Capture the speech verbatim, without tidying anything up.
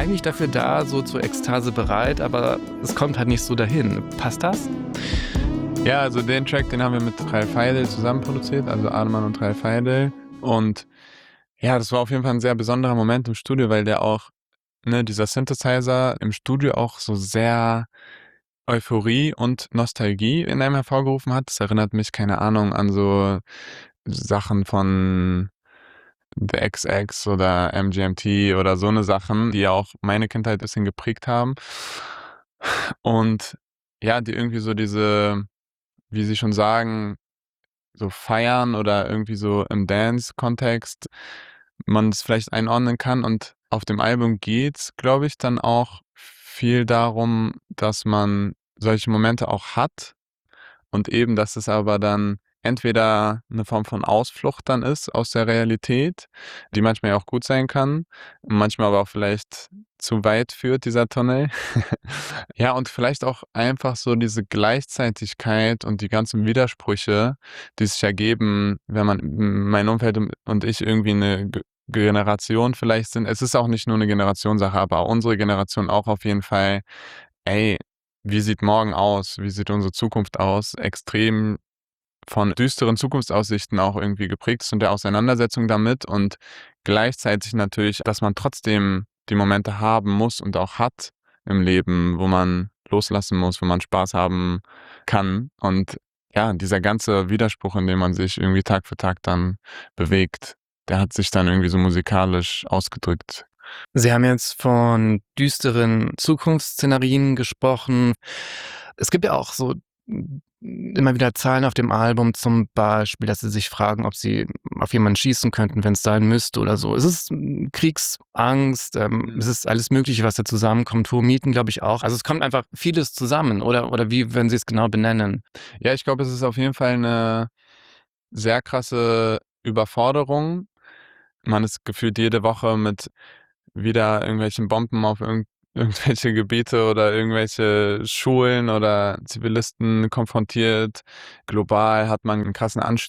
eigentlich dafür da, so zur Ekstase bereit, aber es kommt halt nicht so dahin. Passt das? Ja, also den Track, den haben wir mit Ralf Heidel zusammen produziert, also Ademann und Ralf Heidel. Und ja, das war auf jeden Fall ein sehr besonderer Moment im Studio, weil der auch, ne, dieser Synthesizer im Studio auch so sehr Euphorie und Nostalgie in einem hervorgerufen hat. Das erinnert mich, keine Ahnung, an so Sachen von The X X oder M G M T oder so 'ne Sachen, die ja auch meine Kindheit bisschen geprägt haben. Und ja, die irgendwie so diese, wie Sie schon sagen, so feiern oder irgendwie so im Dance-Kontext man's vielleicht einordnen kann. Und auf dem Album geht's, glaube ich, dann auch viel darum, dass man solche Momente auch hat und eben, dass es aber dann entweder 'ne Form von Ausflucht dann ist aus der Realität, die manchmal ja auch gut sein kann, manchmal aber auch vielleicht zu weit führt, dieser Tunnel. Ja, und vielleicht auch einfach so diese Gleichzeitigkeit und die ganzen Widersprüche, die sich ergeben, wenn man m mein Umfeld und und ich irgendwie 'ne Ge Generation vielleicht sind. Es ist auch nicht nur 'ne Generationssache, aber unsere Generation auch auf jeden Fall. Ey, wie sieht morgen aus? Wie sieht unsere Zukunft aus? Extrem von düsteren Zukunftsaussichten auch irgendwie geprägt ist und der Auseinandersetzung damit und gleichzeitig natürlich, dass man trotzdem die Momente haben muss und auch hat im Leben, wo man loslassen muss, wo man Spaß haben kann. Und ja, dieser ganze Widerspruch, in dem man sich irgendwie Tag für Tag dann bewegt, der hat sich dann irgendwie so musikalisch ausgedrückt. Sie haben jetzt von düsteren Zukunftsszenarien gesprochen. Es gibt ja auch so m immer wieder Zeilen auf dem Album, zum Beispiel, dass Sie sich fragen, ob Sie auf jemanden schießen könnten, wenn's sein müsste oder so. Es ist Kriegsangst, ähm, es ist alles Mögliche, was da zusammenkommt. Hohe Mieten, glaube ich auch. Also, es kommt einfach vieles zusammen oder oder wie würden Sie es genau benennen? Ja, ich glaube, es ist auf jeden Fall 'ne sehr krasse Überforderung. Man ist gefühlt jede Woche mit wieder irgendwelchen Bomben auf irgend irgendwelche Gebiete oder irgendwelche Schulen oder Zivilisten konfrontiert. Global hat man 'n krassen Anst